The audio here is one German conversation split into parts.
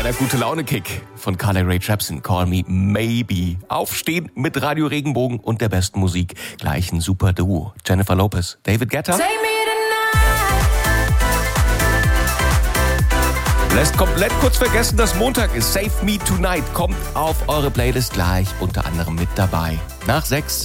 Kleiner Gute-Laune-Kick von Carly Rae Jepsen, Call Me Maybe. Aufstehen mit Radio Regenbogen und der besten Musik. Gleich ein super Duo. Jennifer Lopez, David Guetta. Lässt komplett kurz vergessen, dass Montag ist. Save Me Tonight kommt auf eure Playlist gleich unter anderem mit dabei. Nach 6.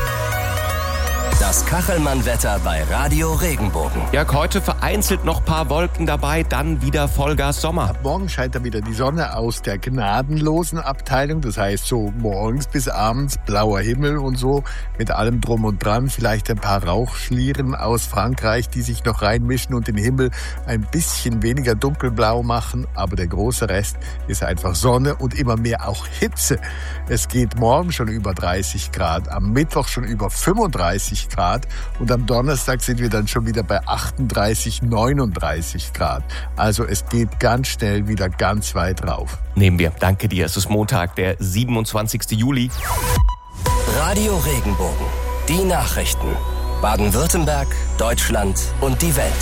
Das Kachelmann-Wetter bei Radio Regenbogen. Ja, heute vereinzelt noch ein paar Wolken dabei, dann wieder Vollgas Sommer. Ab morgen scheint dann wieder die Sonne aus der gnadenlosen Abteilung. Das heißt, so morgens bis abends blauer Himmel und so mit allem drum und dran. Vielleicht ein paar Rauchschlieren aus Frankreich, die sich noch reinmischen und den Himmel ein bisschen weniger dunkelblau machen. Aber der große Rest ist einfach Sonne und immer mehr auch Hitze. Es geht morgen schon über 30 Grad, am Mittwoch schon über 35 Grad und am Donnerstag sind wir dann schon wieder bei 38, 39 Grad. Also es geht ganz schnell wieder ganz weit rauf. Nehmen wir. Danke dir. Es ist Montag, der 27. Juli. Radio Regenbogen. Die Nachrichten. Baden-Württemberg, Deutschland und die Welt.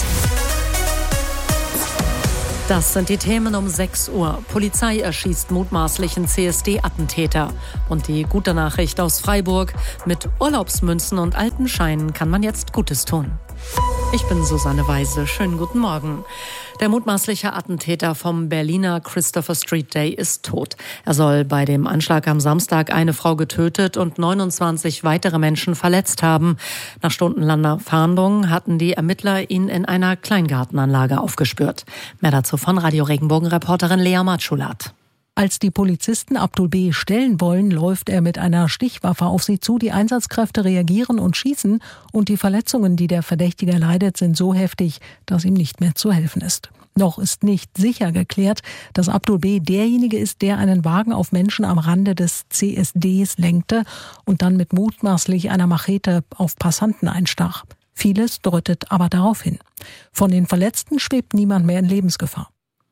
Das sind die Themen um 6 Uhr. Polizei erschießt mutmaßlichen CSD-Attentäter. Und die gute Nachricht aus Freiburg: Mit Urlaubsmünzen und alten Scheinen kann man jetzt Gutes tun. Ich bin Susanne Weise. Schönen guten Morgen. Der mutmaßliche Attentäter vom Berliner Christopher Street Day ist tot. Er soll bei dem Anschlag am Samstag eine Frau getötet und 29 weitere Menschen verletzt haben. Nach stundenlanger Fahndung hatten die Ermittler ihn in einer Kleingartenanlage aufgespürt. Mehr dazu von Radio Regenbogen-Reporterin Lea Matschulat. Als die Polizisten Abdul B. stellen wollen, läuft er mit einer Stichwaffe auf sie zu. Die Einsatzkräfte reagieren und schießen. Und die Verletzungen, die der Verdächtige leidet, sind so heftig, dass ihm nicht mehr zu helfen ist. Noch ist nicht sicher geklärt, dass Abdul B. derjenige ist, der einen Wagen auf Menschen am Rande des CSDs lenkte und dann mit mutmaßlich einer Machete auf Passanten einstach. Vieles deutet aber darauf hin. Von den Verletzten schwebt niemand mehr in Lebensgefahr.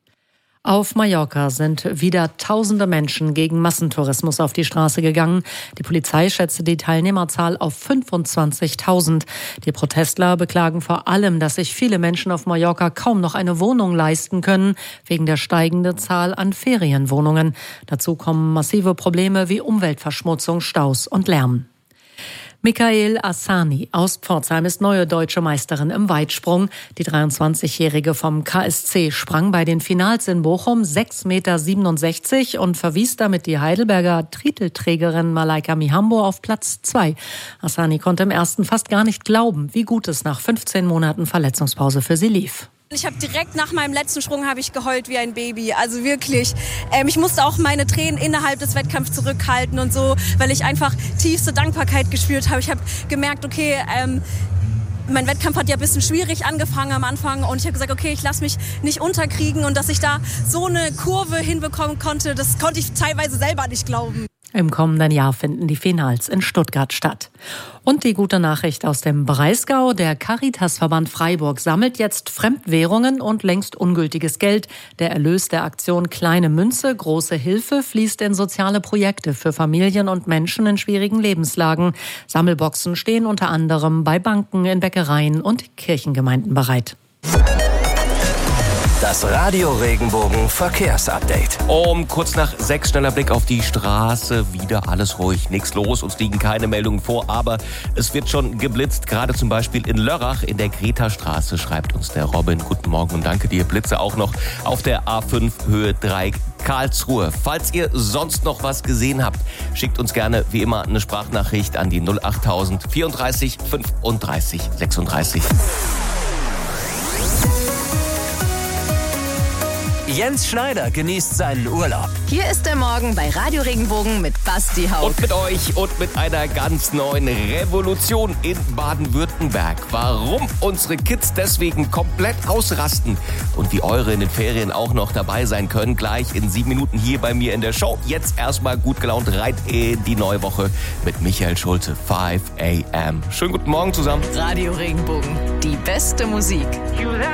Auf Mallorca sind wieder tausende Menschen gegen Massentourismus auf die Straße gegangen. Die Polizei schätzte die Teilnehmerzahl auf 25.000. Die Protestler beklagen vor allem, dass sich viele Menschen auf Mallorca kaum noch eine Wohnung leisten können, wegen der steigenden Zahl an Ferienwohnungen. Dazu kommen massive Probleme wie Umweltverschmutzung, Staus und Lärm. Michael Assani aus Pforzheim ist neue deutsche Meisterin im Weitsprung. Die 23-Jährige vom KSC sprang bei den Finals in Bochum 6,67 Meter und verwies damit die Heidelberger Titelträgerin Malaika Mihambo auf Platz 2. Assani konnte im ersten fast gar nicht glauben, wie gut es nach 15 Monaten Verletzungspause für sie lief. Ich habe direkt nach meinem letzten Sprung geheult wie ein Baby, also wirklich. Ich musste auch meine Tränen innerhalb des Wettkampfs zurückhalten und so, weil ich einfach tiefste Dankbarkeit gespürt habe. Ich habe gemerkt, okay, mein Wettkampf hat ja ein bisschen schwierig angefangen am Anfang und ich habe gesagt, okay, ich lasse mich nicht unterkriegen und dass ich da so eine Kurve hinbekommen konnte, das konnte ich teilweise selber nicht glauben. Im kommenden Jahr finden die Finals in Stuttgart statt. Und die gute Nachricht aus dem Breisgau: Der Caritasverband Freiburg sammelt jetzt Fremdwährungen und längst ungültiges Geld. Der Erlös der Aktion Kleine Münze, große Hilfe fließt in soziale Projekte für Familien und Menschen in schwierigen Lebenslagen. Sammelboxen stehen unter anderem bei Banken, in Bäckereien und Kirchengemeinden bereit. Das Radio Regenbogen Verkehrsupdate. Kurz nach 6 schneller Blick auf die Straße. Wieder alles ruhig, nichts los. Uns liegen keine Meldungen vor, aber es wird schon geblitzt. Gerade zum Beispiel in Lörrach in der Greta-Straße, schreibt uns der Robin. Guten Morgen und danke dir. Blitze auch noch auf der A5 Höhe 3 Karlsruhe. Falls ihr sonst noch was gesehen habt, schickt uns gerne wie immer eine Sprachnachricht an die 08000 34 35 36. Jens Schneider genießt seinen Urlaub. Hier ist der Morgen bei Radio Regenbogen mit Basti Haug. Und mit euch und mit einer ganz neuen Revolution in Baden-Württemberg. Warum unsere Kids deswegen komplett ausrasten und wie eure in den Ferien auch noch dabei sein können, gleich in 7 Minuten hier bei mir in der Show. Jetzt erstmal gut gelaunt rein in die neue Woche mit Michael Schulte, 5 a.m. Schönen guten Morgen zusammen. Radio Regenbogen, die beste Musik.